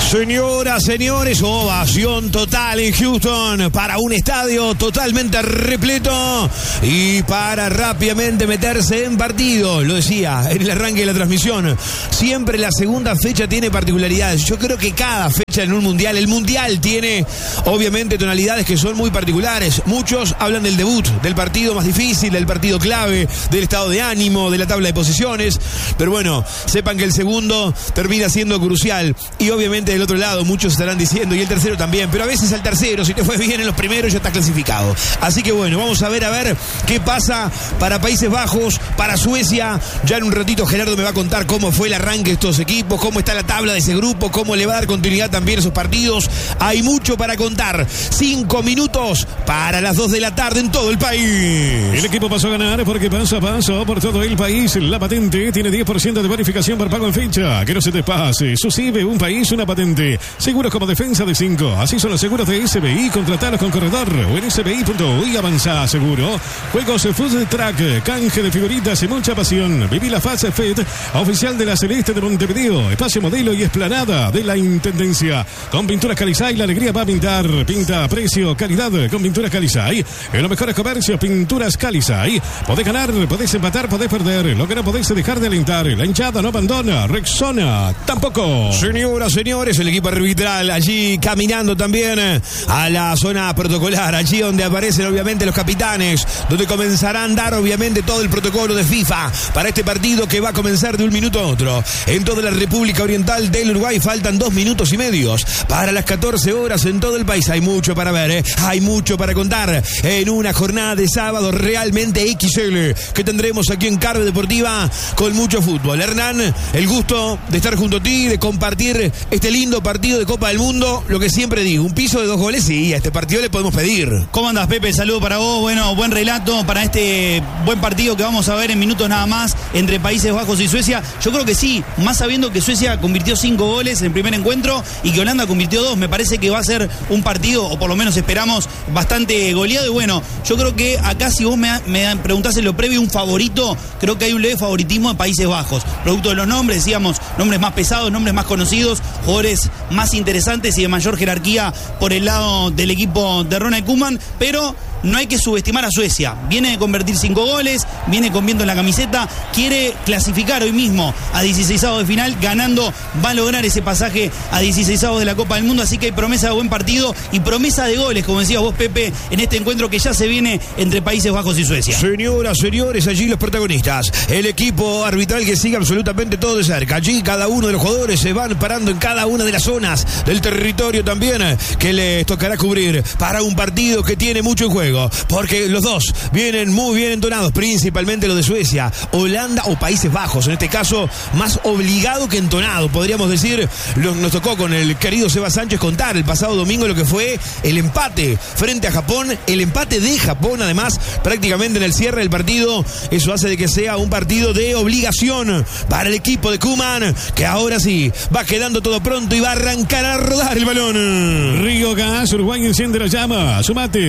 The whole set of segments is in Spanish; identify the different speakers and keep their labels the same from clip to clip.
Speaker 1: Señoras, señores, ovación total en Houston para un estadio totalmente repleto y para rápidamente meterse en partido. Lo decía en el arranque de la transmisión, siempre la segunda fecha tiene particularidades. Yo creo que cada fecha en un mundial, el mundial tiene obviamente tonalidades que son muy particulares. Muchos hablan del debut, del partido más difícil, del partido clave, del estado de ánimo, de la tabla de posiciones. Pero bueno, sepan que el segundo termina siendo crucial y obviamente del otro lado muchos estarán diciendo, y el tercero también, pero a veces al tercero, si te fue bien en los primeros, ya estás clasificado. Así que bueno, vamos a ver qué pasa para Países Bajos, para Suecia. Ya en un ratito Gerardo me va a contar cómo fue el arranque de estos equipos, cómo está la tabla de ese grupo, cómo le va a dar continuidad también a esos partidos. Hay mucho para contar. 5 minutos para las 2 de la tarde en todo el país.
Speaker 2: El equipo pasó a ganar porque paso a paso por todo el país. La patente tiene 10% de bonificación por pago en fecha. Que no se te pase. Suscibe un país, una patente. Seguros como defensa de 5. Así son los seguros de SBI. Contratalos con corredor o en sbi.uy. Avanza seguro. Juegos Food Track. Canje de figuritas y mucha pasión. Viví la Fast Fed, oficial de la Celeste de Montevideo. Espacio modelo y esplanada de la Intendencia. Con Pinturas Calizay, la alegría va a pintar. Pinta a precio, calidad con Pinturas Calizay. En los mejores comercios, Pinturas Calizay. Podés ganar, podés empatar, podés perder. Lo que no podés dejar de alentar. La hinchada no abandona. Rexona tampoco.
Speaker 1: Señoras, señores, el equipo arbitral allí caminando también a la zona protocolar, allí donde aparecen obviamente los capitanes, donde comenzarán a dar obviamente todo el protocolo de FIFA para este partido que va a comenzar de un minuto a otro. En toda la República Oriental del Uruguay faltan 2 minutos y medios para las 14 horas en todo el país. Hay mucho para ver, hay mucho para contar en una jornada de sábado realmente XL que tendremos aquí en Carve Deportiva con mucho fútbol. Hernán, el gusto de estar junto a ti, de compartir este lindo partido de Copa del Mundo. Lo que siempre digo, un piso de 2 goles, sí, a este partido le podemos pedir.
Speaker 3: ¿Cómo andas, Pepe? Saludo para vos. Bueno, buen relato para este buen partido que vamos a ver en minutos nada más entre Países Bajos y Suecia. Yo creo que sí, más sabiendo que Suecia convirtió 5 goles en el primer encuentro y que Holanda convirtió 2. Me parece que va a ser un partido, o por lo menos esperamos, bastante goleado. Y bueno, yo creo que acá, si vos me preguntás en lo previo un favorito, creo que hay un leve favoritismo de Países Bajos. Producto de los nombres, decíamos, nombres más pesados, nombres más conocidos, jugadores más interesantes y de mayor jerarquía por el lado del equipo de Ronald Koeman, pero no hay que subestimar a Suecia. Viene de convertir 5 goles, viene con viento en la camiseta, quiere clasificar hoy mismo a 16avos de final, ganando va a lograr ese pasaje a 16avos de la Copa del Mundo, así que hay promesa de buen partido y promesa de goles, como decías vos, Pepe, en este encuentro que ya se viene entre Países Bajos y Suecia.
Speaker 1: Señoras, señores, allí los protagonistas, el equipo arbitral que sigue absolutamente todo de cerca. Allí cada uno de los jugadores se van parando en cada una de las zonas del territorio también que les tocará cubrir para un partido que tiene mucho en juego. Porque los dos vienen muy bien entonados, principalmente los de Suecia, Holanda o Países Bajos, en este caso más obligado que entonado, podríamos decir. Nos tocó con el querido Seba Sánchez contar el pasado domingo lo que fue el empate frente a Japón, el empate de Japón además prácticamente en el cierre del partido. Eso hace de que sea un partido de obligación para el equipo de Koeman, que ahora sí va quedando todo pronto y va a arrancar a rodar el balón.
Speaker 2: Río Gas, Uruguay enciende la llama. Sumate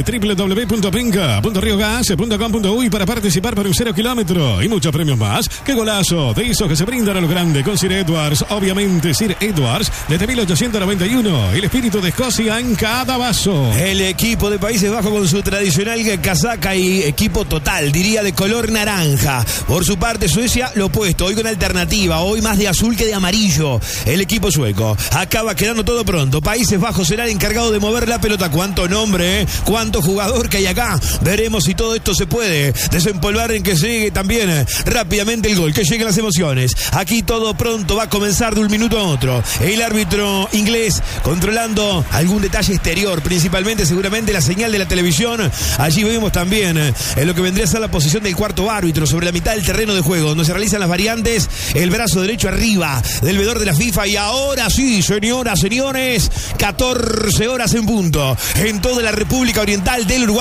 Speaker 2: www.pinca.riogas.com.uy para participar por un 0 kilómetro y muchos premios más. ¡Qué golazo! De esos que se brindan a lo grande con Sir Edwards. Obviamente Sir Edwards desde 1891. El espíritu de Escocia en cada vaso.
Speaker 1: El equipo de Países Bajos con su tradicional casaca y equipo total, diría de color naranja. Por su parte Suecia lo opuesto, hoy con alternativa, hoy más de azul que de amarillo. El equipo sueco acaba quedando todo pronto. Países Bajos será el encargado de mover la pelota. Cuánto nombre, cuánto jugador que hay acá. Veremos si todo esto se puede desempolvar en que llegue también rápidamente el gol, que lleguen las emociones. Aquí todo pronto va a comenzar de un minuto a otro. El árbitro inglés controlando algún detalle exterior, principalmente seguramente la señal de la televisión. Allí vemos también en lo que vendría a ser la posición del cuarto árbitro sobre la mitad del terreno de juego, donde se realizan las variantes, el brazo derecho arriba del veedor de la FIFA. Y ahora sí, señoras, señores, 14 horas en punto en toda la República Oriental del Uruguay.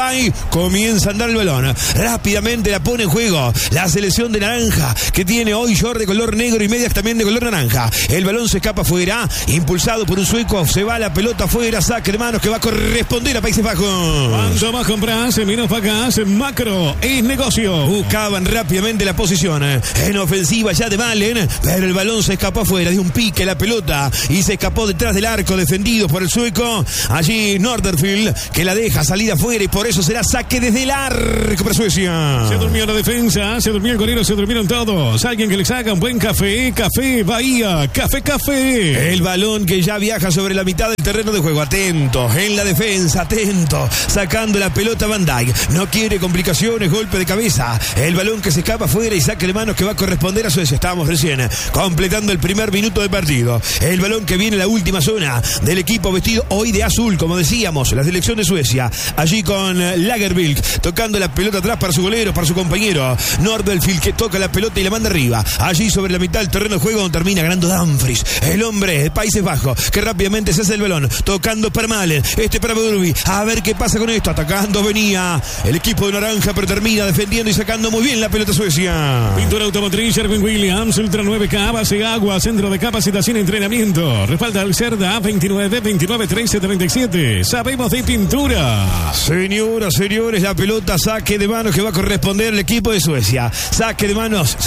Speaker 1: Bandai. Comienza a andar el balón. Rápidamente la pone en juego la selección de naranja, que tiene hoy short de color negro y medias también de color naranja. El balón se escapa afuera, impulsado por un sueco. Se va la pelota afuera. Saque de manos que va a corresponder a Países Bajos.
Speaker 2: Cuanto más compras, menos pagas. Macro es negocio.
Speaker 1: Buscaban rápidamente la posición en ofensiva ya de Malen, pero el balón se escapó afuera de un pique la pelota y se escapó detrás del arco, defendido por el sueco. Allí Norderfield, que la deja salida afuera, y por eso será saque desde el arco para Suecia.
Speaker 2: Se durmió la defensa, se durmió el golero, se durmieron todos. Alguien que les haga un buen café. Café Bahía, café.
Speaker 1: El balón que ya viaja sobre la mitad del terreno de juego. Atento en la defensa, atento, sacando la pelota Van Dijk. No quiere complicaciones, golpe de cabeza. El balón que se escapa afuera y saque de manos que va a corresponder a Suecia. Estábamos recién completando el primer minuto de partido. El balón que viene en la última zona del equipo vestido hoy de azul, como decíamos, la selección de Suecia. Allí con Lagerbilk tocando la pelota atrás para su golero, para su compañero Norderfield, que toca la pelota y la manda arriba. Allí sobre la mitad del terreno de juego, donde termina ganando Dumfries, el hombre de Países Bajos, que rápidamente se hace el balón, tocando para Malen, para Burby. A ver qué pasa con esto. Atacando venía el equipo de naranja, pero termina defendiendo y sacando muy bien la pelota Suecia.
Speaker 2: Pintura automotriz Sherwin Williams, Ultra 9K, base agua, centro de capacitación y entrenamiento. Respalda al Cerda 29 29 13 37. Sabemos de pintura.
Speaker 1: Señoras, señores, la pelota saque de manos que va a corresponder al equipo de Suecia. Saque de manos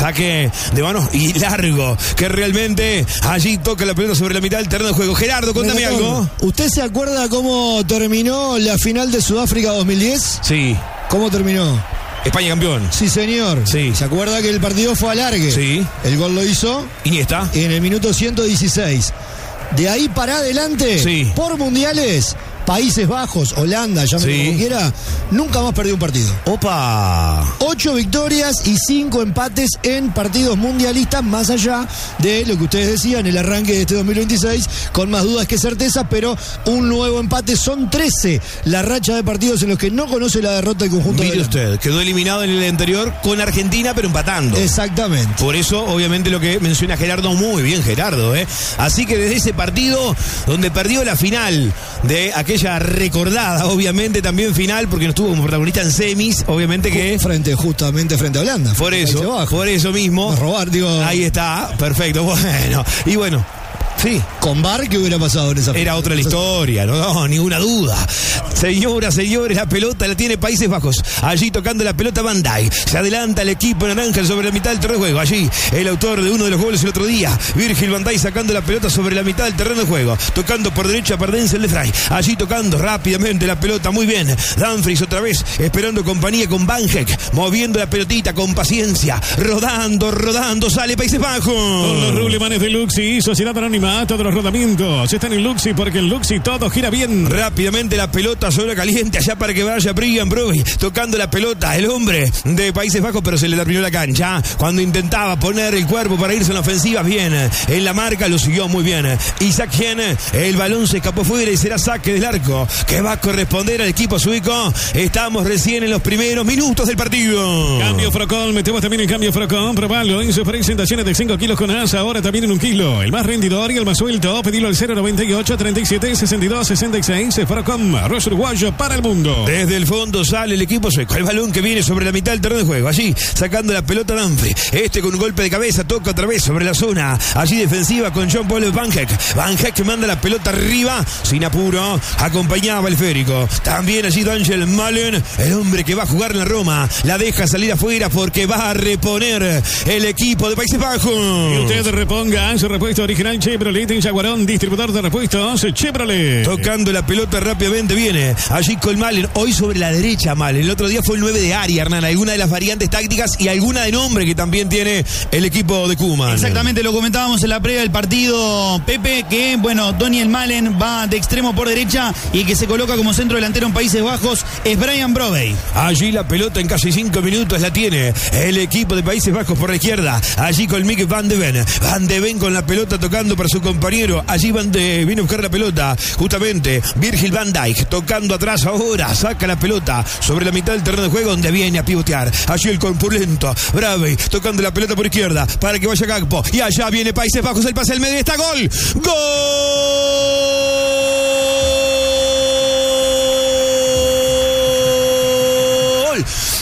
Speaker 1: y largo, que realmente allí toca la pelota sobre la mitad del terreno de juego. Gerardo, contame algo.
Speaker 4: ¿Usted se acuerda cómo terminó la final de Sudáfrica 2010?
Speaker 1: Sí.
Speaker 4: ¿Cómo terminó?
Speaker 1: España campeón.
Speaker 4: Sí, señor.
Speaker 1: Sí.
Speaker 4: ¿Se acuerda que el partido fue alargue?
Speaker 1: Sí.
Speaker 4: El gol lo hizo
Speaker 1: Iniesta
Speaker 4: en el minuto 116. De ahí para adelante,
Speaker 1: sí,
Speaker 4: por mundiales, Países Bajos, Holanda, llámelo como quiera, nunca más perdió un partido.
Speaker 1: ¡Opa!
Speaker 4: 8 victorias y 5 empates en partidos mundialistas, más allá de lo que ustedes decían, el arranque de este 2026, con más dudas que certezas, pero un nuevo empate. Son 13 la racha de partidos en los que no conoce la derrota del conjunto de
Speaker 1: Mire
Speaker 4: Holanda.
Speaker 1: usted, quedó eliminado en el anterior con Argentina, pero empatando.
Speaker 4: Exactamente.
Speaker 1: Por eso, obviamente, lo que menciona Gerardo, muy bien, Gerardo, Así que desde ese partido, donde perdió la final de aquella recordada, obviamente, también final, porque no estuvo como protagonista en semis, obviamente que...
Speaker 4: Justamente frente a Holanda.
Speaker 1: Por eso mismo.
Speaker 4: A robar,
Speaker 1: Ahí está, perfecto, bueno. Y bueno, sí.
Speaker 4: Con VAR, ¿qué hubiera pasado en esa
Speaker 1: Era otra la historia, no, ninguna duda. Señoras, señores, la pelota la tiene Países Bajos. Allí tocando la pelota Van Dijk. Se adelanta el equipo naranja sobre la mitad del terreno de juego. Allí el autor de uno de los goles el otro día, Virgil van Dijk, sacando la pelota sobre la mitad del terreno de juego. Tocando por derecha para Denzel de Vrij. Allí tocando rápidamente la pelota, muy bien. Dumfries otra vez, esperando compañía con Van Heck, moviendo la pelotita con paciencia. Rodando, sale Países Bajos.
Speaker 2: Con los rublemanes de Luxi, Sociedad Anónima, todos los rodamientos están en Luxi, porque en Luxi todo gira bien.
Speaker 1: Rápidamente la pelota sobre caliente allá para que vaya Brian Brody, tocando la pelota el hombre de Países Bajos, pero se le terminó la cancha cuando intentaba poner el cuerpo para irse en la ofensiva. Bien, en la marca lo siguió muy bien Isaac Hien. El balón se escapó fuera y será saque del arco que va a corresponder al equipo sueco. Estamos recién en los primeros minutos del partido.
Speaker 2: Cambio Frocón, metemos también el cambio Frocón, probalo en sus presentaciones de 5 kilos con asa, ahora también en 1 kilo, el más rendidor y el más suelto. Pedilo al 098 37 62 66. Frocón, arroz uruguayo para el mundo.
Speaker 1: Desde el fondo sale el equipo sueco. El balón que viene sobre la mitad del terreno de juego. Allí sacando la pelota Dumfries. Con un golpe de cabeza toca otra vez sobre la zona. Allí defensiva con John Paul Van Heck. Van Heck manda la pelota arriba sin apuro. Acompañaba el esférico. También allí Daniel Malen, el hombre que va a jugar en la Roma. La deja salir afuera porque va a reponer el equipo de Países Bajos.
Speaker 2: Y usted reponga su repuesto original Chevrolet en Jaguarón, distribuidor de repuestos Chevrolet.
Speaker 1: Tocando la pelota rápidamente viene allí con Malen, hoy sobre la derecha Malen. El otro día fue el 9 de área, Hernán. Alguna de las variantes tácticas y alguna de nombre que también tiene el equipo de Koeman.
Speaker 3: Exactamente, lo comentábamos en la previa del partido, Pepe, que bueno, Daniel Malen va de extremo por derecha y que se coloca como centro delantero en Países Bajos es Brian Brody.
Speaker 1: Allí la pelota en casi 5 minutos la tiene el equipo de Países Bajos por la izquierda. Allí con Mick Van de Ven. Van de Ven con la pelota tocando para su compañero. Allí viene a buscar la pelota justamente Virgil van Dijk tocando atrás ahora. Saca la pelota sobre la mitad del terreno de juego donde viene a pivotear. Allí el corpulento Brave tocando la pelota por izquierda para que vaya Gakpo. Y allá viene Países Bajos, el pase al medio. Está gol. ¡Gol!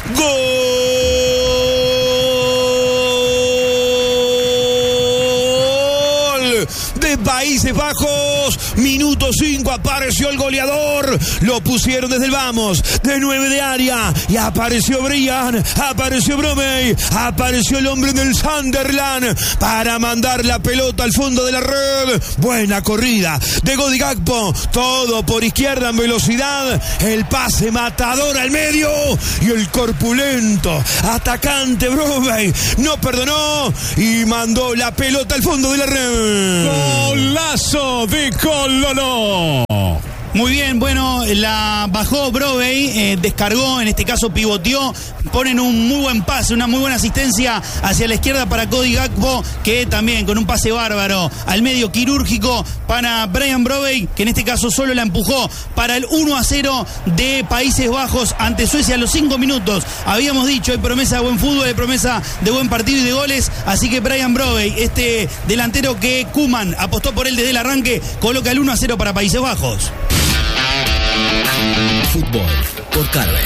Speaker 1: ¡Gol! De Países Bajos, minuto 5, apareció el goleador, lo pusieron desde el vamos, de 9 de área, y apareció Brian, apareció Bromey, apareció el hombre del Sunderland, para mandar la pelota al fondo de la red. Buena corrida de Cody Gakpo, todo por izquierda en velocidad, el pase matador al medio, y el corpulento atacante Bromey no perdonó, y mandó la pelota al fondo de la red.
Speaker 2: Golazo de Cololo.
Speaker 3: Muy bien, bueno, la bajó Bromey, descargó, en este caso pivoteó, ponen un muy buen pase, una muy buena asistencia hacia la izquierda para Cody Gakpo, que también con un pase bárbaro al medio quirúrgico para Brian Bromey, que en este caso solo la empujó para el 1-0 de Países Bajos ante Suecia a los 5 minutos. Habíamos dicho, hay promesa de buen fútbol, hay promesa de buen partido y de goles, así que Brian Bromey, este delantero que Koeman apostó por él desde el arranque, coloca el 1-0 para Países Bajos.
Speaker 5: Fútbol por Carve.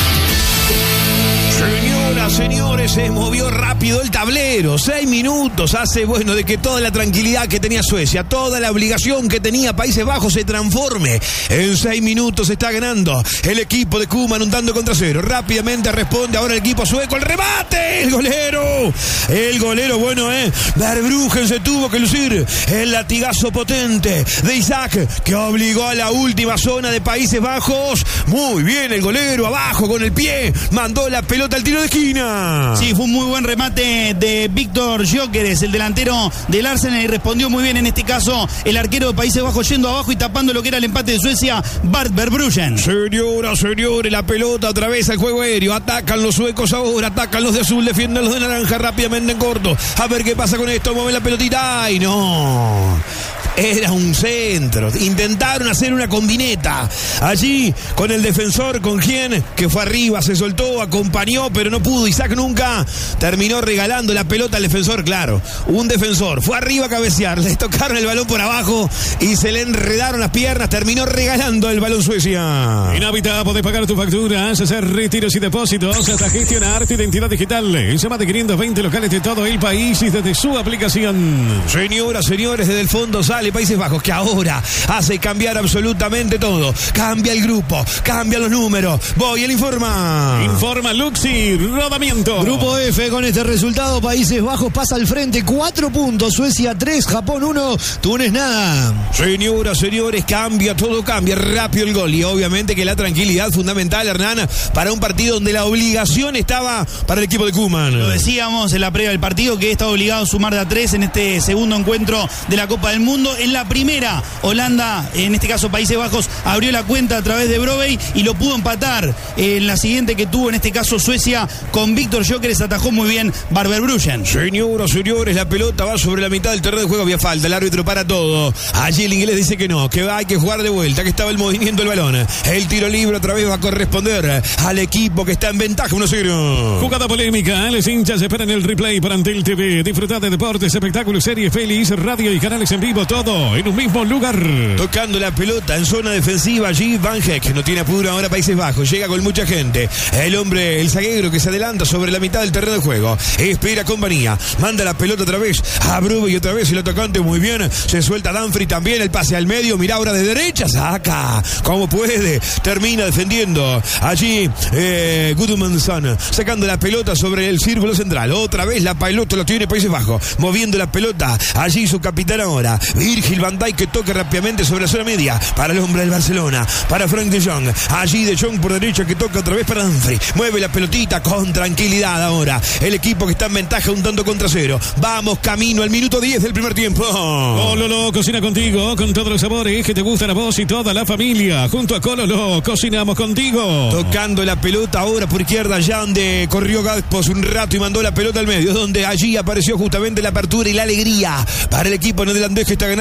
Speaker 1: Señoras, señores, se movió rápido el tablero. 6 minutos hace, bueno, de que toda la tranquilidad que tenía Suecia, toda la obligación que tenía Países Bajos se transforme. En 6 minutos está ganando el equipo de Koeman, un tanto contra cero. Rápidamente responde ahora el equipo sueco. ¡El remate! ¡El golero! El golero, bueno, Verbruggen se tuvo que lucir. El latigazo potente de Isaac, que obligó a la última zona de Países Bajos. Muy bien el golero, abajo con el pie. Mandó la pelota al tiro de esquina.
Speaker 3: Sí, fue un muy buen remate de Víctor Gyökeres, el delantero del Arsenal, y respondió muy bien en este caso el arquero de Países Bajos, yendo abajo y tapando lo que era el empate de Suecia, Bart Verbruggen.
Speaker 1: Señoras, señores, la pelota otra vez al juego aéreo. Atacan los suecos ahora, atacan los de azul, defienden los de naranja rápidamente en corto. A ver qué pasa con esto, mueven la pelotita. ¡Ay, no! Era un centro. Intentaron hacer una combineta allí con el defensor, con quien que fue arriba, se soltó, acompañó, pero no pudo. Isaac nunca terminó regalando la pelota al defensor. Claro, un defensor fue arriba a cabecear, le tocaron el balón por abajo y se le enredaron las piernas. Terminó regalando el balón Suecia.
Speaker 2: En Habitat podés pagar tus facturas, hacer retiros y depósitos, hasta gestionar tu identidad digital en más de 520 locales de todo el país y desde su aplicación.
Speaker 1: Señoras, señores, desde el fondo sale Países Bajos, que ahora hace cambiar absolutamente todo. Cambia el grupo, cambia los números. Voy, él informa.
Speaker 2: Informa Luxi, rodamiento.
Speaker 4: Grupo F, con este resultado, Países Bajos pasa al frente, 4 puntos, Suecia 3, Japón 1, Túnez nada.
Speaker 1: Señoras, señores, cambia, todo cambia, rápido el gol. Y obviamente que la tranquilidad fundamental, Hernán, para un partido donde la obligación estaba para el equipo de Koeman.
Speaker 3: Lo decíamos en la previa del partido, que estaba obligado a sumar de a 3 en este segundo encuentro de la Copa del Mundo. En la primera, Holanda, en este caso Países Bajos, abrió la cuenta a través de Bromey y lo pudo empatar. En la siguiente que tuvo, en este caso Suecia, con Víctor Gyökeres, atajó muy bien Bart Verbruggen.
Speaker 1: Señoras, señores, la pelota va sobre la mitad del terreno de juego. Había falta, el árbitro para todo. Allí el inglés dice que no, que hay que jugar de vuelta, que estaba el movimiento del balón. El tiro libre otra vez va a corresponder al equipo que está en ventaja 1-0.
Speaker 2: Jugada polémica, los hinchas esperan el replay para Antel TV. Disfrutad de deportes, espectáculos, series, feliz, radio y canales en vivo, todo en un mismo lugar.
Speaker 1: Tocando la pelota en zona defensiva allí Van Heck, no tiene apuro ahora Países Bajos, llega con mucha gente. El hombre, el zaguero que se adelanta sobre la mitad del terreno de juego, espera compañía, manda la pelota otra vez a Brube y otra vez el atacante muy bien, se suelta Danfrey también, el pase al medio, mira ahora de derecha, saca como puede, termina defendiendo allí Gudmundsson, sacando la pelota sobre el círculo central, otra vez la pelota lo tiene Países Bajos, moviendo la pelota, allí su capitán ahora, Virgil van Dijk, que toca rápidamente sobre la zona media para el hombre del Barcelona, para Frank de Jong, allí de Jong por derecha, que toca otra vez para Danfrey, mueve la pelotita con tranquilidad ahora, el equipo que está en ventaja un tanto contra cero. Vamos camino al minuto 10 del primer tiempo.
Speaker 2: Cololo cocina contigo, con todos los sabores que te gustan a vos y toda la familia. Junto a Cololo cocinamos contigo.
Speaker 1: Tocando la pelota ahora por izquierda, allá donde corrió Gaspos un rato y mandó la pelota al medio, donde allí apareció justamente la apertura y la alegría para el equipo neerlandés que está ganando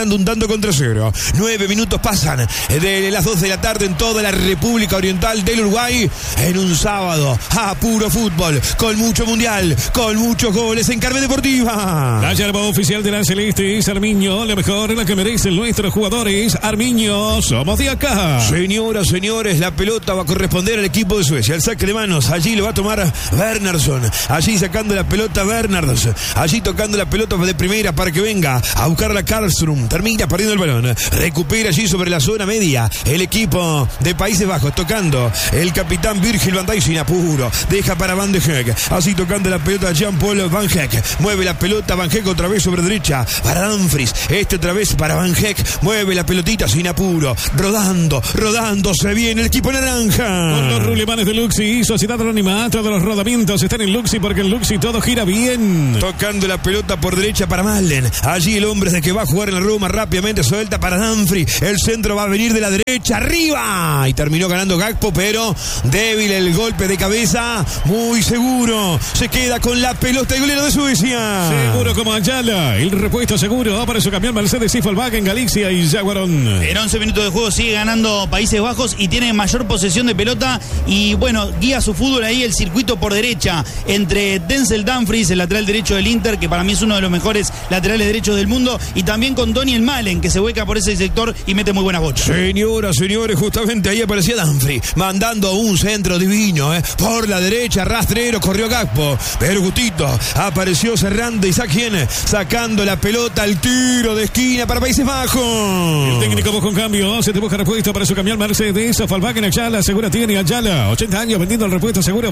Speaker 1: ganando un tanto contra cero. 9 minutos pasan de las 12 de la tarde en toda la República Oriental del Uruguay, en un sábado a puro fútbol, con mucho mundial, con muchos goles en Carmen Deportiva.
Speaker 2: La yerba oficial de la Celeste es Armiño, la mejor, la que merecen nuestros jugadores. Armiño, somos de acá.
Speaker 1: Señoras, señores, la pelota va a corresponder al equipo de Suecia. El saque de manos, allí lo va a tomar Bernhardsson. Allí sacando la pelota Bernhardsson. Allí tocando la pelota de primera para que venga a buscar la Karlström. Termina perdiendo el balón. Recupera allí sobre la zona media el equipo de Países Bajos. Tocando el capitán Virgil van Dijk sin apuro. Deja para Van de Heek. Así tocando la pelota Jean-Paul Van Heek. Mueve la pelota Van Heek otra vez sobre derecha para Dumfries. Otra vez para Van Heek. Mueve la pelotita sin apuro. Rodando. Se viene el equipo naranja.
Speaker 2: Con los rulemanes de Luxi, Sociedad Anónima. Todos los rodamientos están en Luxi porque en Luxi todo gira bien.
Speaker 1: Tocando la pelota por derecha para Malen. Allí el hombre de que va a jugar en la Roma rápidamente suelta para Dumfries. El centro va a venir de la derecha arriba. Y terminó ganando Gakpo, pero débil el golpe de cabeza. Muy seguro. Se queda con la pelota el golero de Suecia.
Speaker 2: Seguro como Ayala. El repuesto seguro para su camión Mercedes y Volkswagen, Galicia y Jaguarón.
Speaker 3: En 11 minutos de juego sigue ganando Países Bajos y tiene mayor posesión de pelota. Y bueno, guía su fútbol ahí el circuito por derecha entre Denzel Dumfries, el lateral derecho del Inter, que para mí es uno de los mejores laterales derechos del mundo, y también con Daniel Malen, que se hueca por ese sector y mete muy buenas bochas.
Speaker 1: Señoras, señores, justamente ahí aparecía Dumfries, mandando un centro divino, por la derecha, rastrero, corrió Gakpo, pero justito apareció cerrando y sacando la pelota al tiro de esquina para Países Bajos.
Speaker 2: El técnico busca un cambio, se te busca repuesto para su camión Mercedes, Volkswagen Ayala, segura tiene Ayala, 80 años vendiendo el repuesto seguro,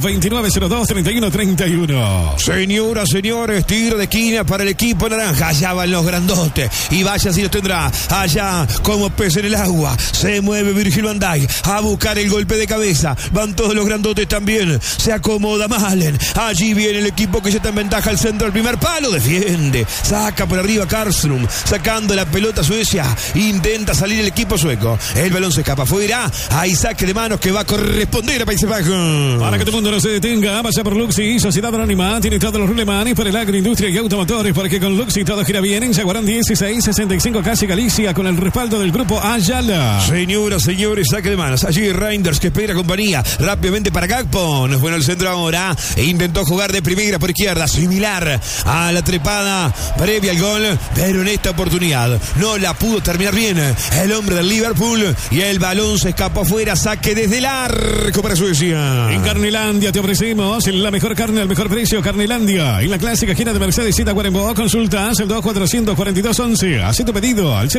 Speaker 2: 2902-3131.
Speaker 1: Señoras, señores, tiro de esquina para el equipo naranja. Allá van los grandotes y vaya si los tendrá. Allá como pez en el agua se mueve Virgil van Dijk a buscar el golpe de cabeza. Van todos los grandotes también. Se acomoda Malen. Allí viene el equipo que ya está en ventaja al centro del primer palo. Defiende. Saca por arriba Karlström. Sacando la pelota Suecia. Intenta salir el equipo sueco. El balón se escapa afuera. Hay saque de manos que va a corresponder a Países Bajos.
Speaker 2: Para que todo el mundo no se detenga, vaya por Luxi, Sociedad Anónima. Tiene todos los rulemanes para el agroindustria y automotores, porque con Luxi todo gira bien. En Jaguarán 1665 casi Galicia, con el respaldo del grupo Ayala.
Speaker 1: Señoras, señores, saque de manos. Allí Reinders que espera compañía rápidamente para Gakpo. No es bueno el centro ahora. E intentó jugar de primera por izquierda, similar a la trepada previa al gol, pero en esta oportunidad no la pudo terminar bien el hombre del Liverpool y el balón se escapó afuera. Saque desde el arco para Suecia.
Speaker 2: En Carnelandia te ofrecemos la mejor carne al mejor precio. Carnelandia, en la clásica gira de Mercedes y Tacuarembó. Consultas el 2442-11. Haz tu pedido al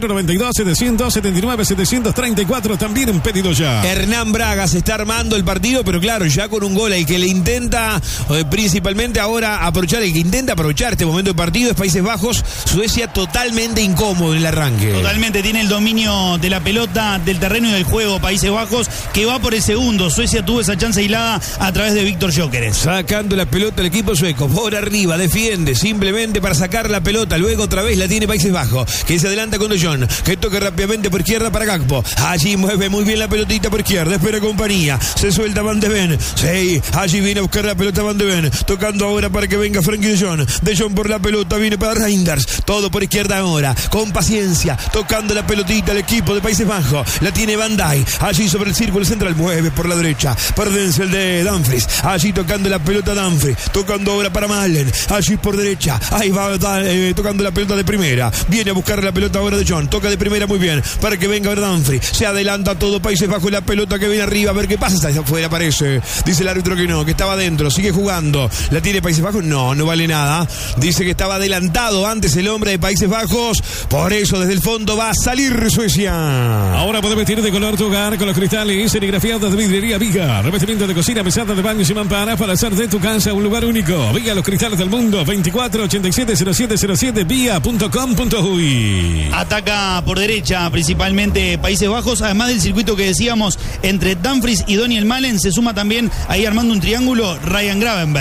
Speaker 2: 092-779-734. También un pedido ya.
Speaker 1: Hernán Braga se está armando el partido, pero claro, ya con un gol ahí que le intenta principalmente ahora aprovechar, el que intenta aprovechar este momento de partido es Países Bajos. Suecia totalmente incómodo en el arranque.
Speaker 3: Totalmente, tiene el dominio de la pelota, del terreno y del juego Países Bajos, que va por el segundo. Suecia tuvo esa chance aislada a través de Víctor Gyökeres.
Speaker 1: Sacando la pelota el equipo sueco, por arriba, defiende, simplemente para sacar la pelota, luego otra vez la tiene Países Bajos, que se adelanta con De Jong, que toca rápidamente por izquierda para Gakpo, allí mueve muy bien la pelotita por izquierda, espera compañía, se suelta Van de Ven, sí, allí viene a buscar la pelota Van de Ven, tocando ahora para que venga Frenkie De Jong por la pelota, viene para Reinders, todo por izquierda ahora, con paciencia, tocando la pelotita el equipo de Países Bajos, la tiene Van Dijk, allí sobre el círculo central, mueve por la derecha, perdense el de Dumfries, allí tocando la pelota Dumfries, tocando ahora para Malen, allí por derecha, ahí va tocando la pelota de primera, viene a buscar la pelota ahora De Jong, toca de primera muy bien, para que venga a ver Dumfries, se adelanta todo Países Bajos, la pelota que viene arriba, a ver qué pasa, está afuera parece, dice el árbitro que no, que estaba adentro, sigue jugando, la tiene Países Bajos, no vale nada, dice que estaba adelantado antes el hombre de Países Bajos, por eso desde el fondo va a salir Suecia.
Speaker 2: Ahora puede vestir de color tu hogar con los cristales serigrafiados de Vidriería Viga, revestimiento de cocina, mesada de baños y mamparas para hacer de tu casa un lugar único. Viga, los cristales del mundo, 2487-0707, via.com.uy.
Speaker 3: Ataca por derecha principalmente Países Bajos, además del circuito que decíamos entre Dumfries y Daniel Malen, se suma también ahí armando un triángulo Ryan Gravenberch.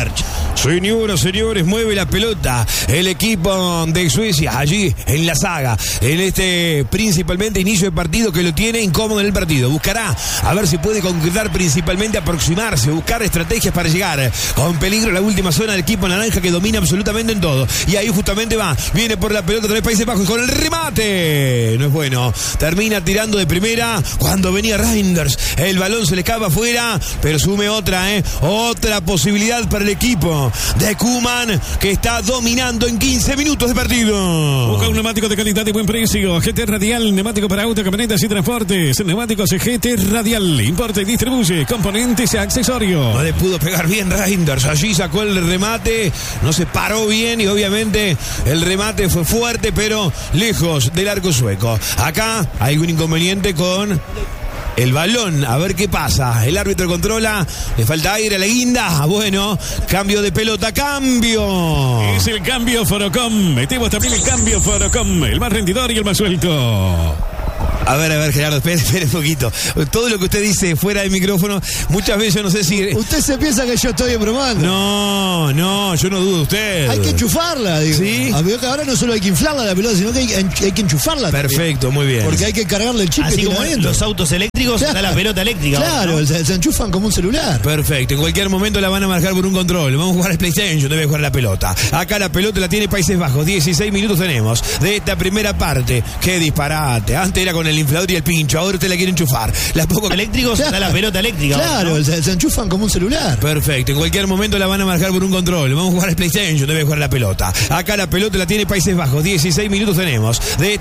Speaker 1: Señoras, señores, mueve la pelota el equipo de Suecia allí en la saga, en este principalmente inicio de partido que lo tiene incómodo en el partido. Buscará a ver si puede concretar, principalmente aproximarse, buscar estrategias para llegar con peligro a la última zona del equipo naranja que domina absolutamente en todo. Y ahí justamente viene por la pelota de Países Bajos con el remate. No es bueno, termina tirando de primera cuando venía Reinders. El balón se le escapa afuera, pero sume otra posibilidad para el equipo de Koeman, que está dominando en 15 minutos de partido.
Speaker 2: Busca un neumático de calidad y buen precio. GT Radial, neumático para auto, camionetas y transportes. Neumáticos GT Radial, importa y distribuye componentes y accesorios.
Speaker 1: No le pudo pegar bien Reinders, allí sacó el remate, no se paró bien y obviamente el remate fue fuerte pero lejos del arco sueco. Acá hay algún inconveniente con el balón, a ver qué pasa. El árbitro controla, le falta aire a la guinda. Bueno, cambio de pelota, cambio.
Speaker 2: Es el cambio Forocom. Metemos también el cambio Forocom, el más rendidor y el más suelto.
Speaker 1: A ver, Gerardo, espere un poquito. Todo lo que usted dice fuera del micrófono, muchas veces yo no sé si...
Speaker 4: Usted se piensa que yo estoy bromando.
Speaker 1: No, yo no dudo de usted.
Speaker 4: Hay que enchufarla, digo.
Speaker 1: ¿Sí?
Speaker 4: A ver, que ahora no solo hay que inflarla la pelota, sino que hay que enchufarla.
Speaker 1: Perfecto,
Speaker 4: también.
Speaker 1: muy bien.
Speaker 4: Porque hay que cargarle el chip.
Speaker 3: Así
Speaker 4: que
Speaker 3: como
Speaker 4: tiene adentro.
Speaker 3: los autos eléctricos, está la pelota eléctrica.
Speaker 4: Claro,
Speaker 3: ¿no?
Speaker 4: se enchufan como un celular.
Speaker 1: Perfecto, en cualquier momento la van a marcar por un control. Vamos a jugar al PlayStation, debe jugar la pelota. Acá la pelota la tiene Países Bajos. 16 minutos tenemos de esta primera parte. Qué disparate. Antes era con el inflador y el pincho, ahora usted la quiere enchufar. Las poco
Speaker 3: Eléctricos, está la pelota eléctrica.
Speaker 4: Claro,
Speaker 3: ¿no?
Speaker 4: se enchufan como un celular.
Speaker 1: Perfecto, en cualquier momento la van a marcar por un control. Vamos a jugar al PlayStation, debe jugar la pelota. Acá la pelota la tiene Países Bajos. 16 minutos tenemos de